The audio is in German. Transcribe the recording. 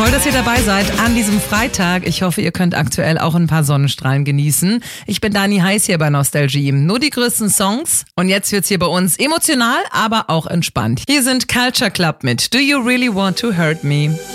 Toll, dass ihr dabei seid an diesem Freitag. Ich hoffe, ihr könnt aktuell auch ein paar Sonnenstrahlen genießen. Ich bin Dani Heiß hier bei Nostalgie. Nur die größten Songs. Und jetzt wird's hier bei uns emotional, aber auch entspannt. Hier sind Culture Club mit Do You Really Want to Hurt Me?